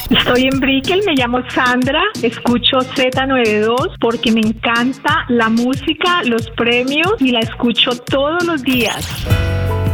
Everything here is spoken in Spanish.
Estoy en Brickell, me llamo Sandra, escucho Z92 porque me encanta la música, los premios y la escucho todos los días.